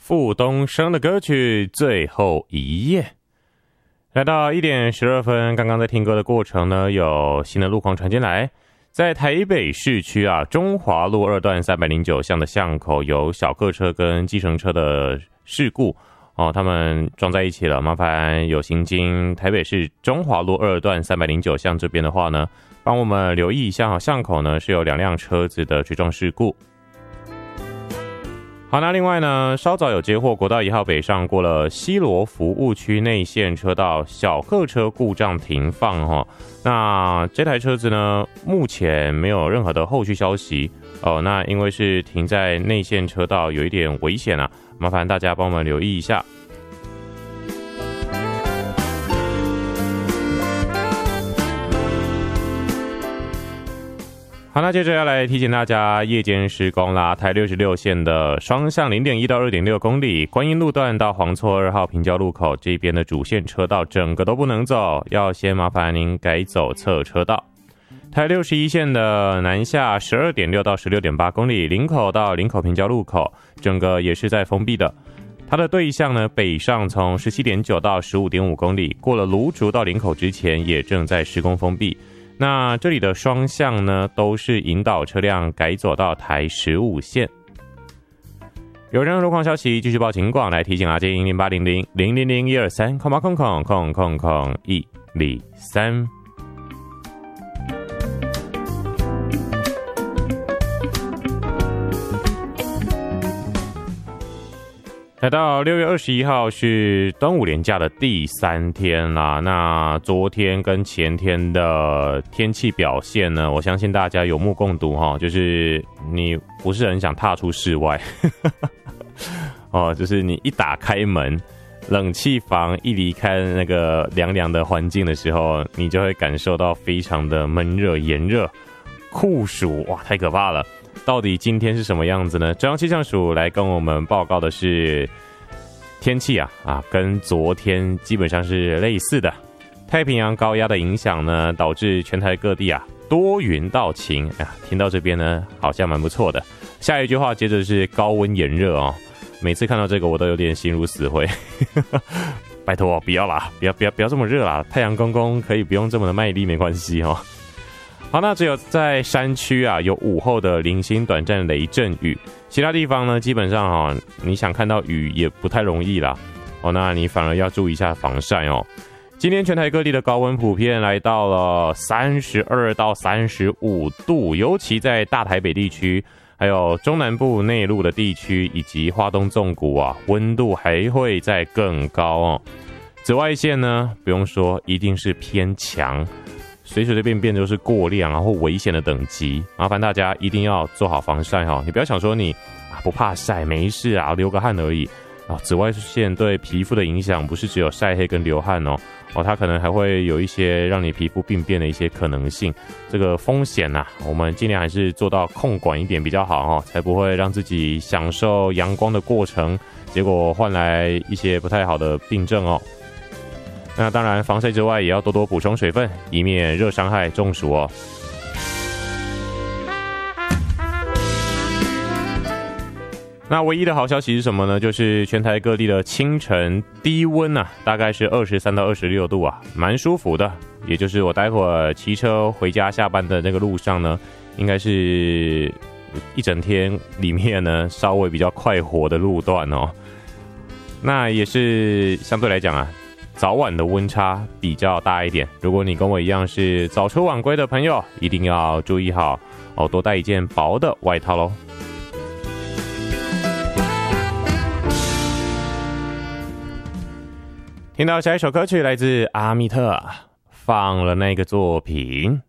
傅东升的歌曲《最后一夜》。来到1点12分，刚刚在听歌的过程呢，有新的路况传进来，在台北市区啊，中华路2段309巷的巷口有小客车跟计程车的事故哦，他们撞在一起了。麻烦有行经台北市中华路2段309巷这边的话呢，帮我们留意一下，巷口呢是有2辆车子的追撞事故。好，那另外呢，稍早有接获国道1号北上过了西螺服务区内线车道小客车故障停放哦。那这台车子呢，目前没有任何的后续消息哦。那因为是停在内线车道，有一点危险啊，麻烦大家帮我们留意一下。好，那接着要来提醒大家，夜间施工啦，台66线的双向 0.1 到 2.6 公里，观音路段到黄厝2号平交路口这边的主线车道整个都不能走，要先麻烦您改走侧车道。台61线的南下 12.6 到 16.8 公里，林口到林口平交路口整个也是在封闭的。它的对向呢，北上从 17.9 到 15.5 公里，过了芦竹到林口之前也正在施工封闭。那这里的双向呢，都是引导车辆改走到台15线。有任何路况消息，继续报警广来提醒阿杰0800 000 123 08000000123。来到6月21号是端午连假的第3天啦。那昨天跟前天的天气表现呢，我相信大家有目共睹哈，就是你不是很想踏出室外哦，就是你一打开门，冷气房一离开那个凉凉的环境的时候，你就会感受到非常的闷热、炎热、酷暑，哇，太可怕了。到底今天是什么样子呢？中央气象署来跟我们报告的是天气啊，跟昨天基本上是类似的。太平洋高压的影响呢，导致全台各地多云到晴。听到这边呢，好像蛮不错的。下一句话接着是高温炎热哦。每次看到这个，我都有点心如死灰。拜托，不要啦，不要这么热啦！太阳公公可以不用这么的卖力，没关系哦。好，那只有在山区有午后的零星短暂雷阵雨，其他地方呢，基本上你想看到雨也不太容易啦。那你反而要注意一下防晒哦。今天全台各地的高温普遍来到了32到35度，尤其在大台北地区，还有中南部内陆的地区以及花东纵谷温度还会再更高哦。紫外线呢，不用说，一定是偏强。随便都是过量或危险的等级，麻烦大家一定要做好防晒哈。你不要想说你不怕晒，没事流个汗而已紫外线对皮肤的影响不是只有晒黑跟流汗它可能还会有一些让你皮肤病变的一些可能性。这个风险我们尽量还是做到控管一点比较好才不会让自己享受阳光的过程，结果换来一些不太好的病症那当然，防晒之外，也要多多补充水分，以免热伤害中暑那唯一的好消息是什么呢？就是全台各地的清晨低温大概是23到26度蛮舒服的。也就是我待会儿骑车回家下班的那个路上呢，应该是一整天里面呢稍微比较快活的路段那也是相对来讲早晚的温差比较大一点，如果你跟我一样是早出晚归的朋友，一定要注意好多带一件薄的外套咯。听到下一首歌曲来自阿密特，放了那个作品。